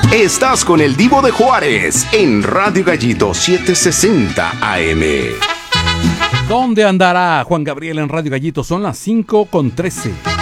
Estás con el Divo de Juárez en Radio Gallito 760 AM. ¿Dónde andará Juan Gabriel en Radio Gallito? Son las 5:13.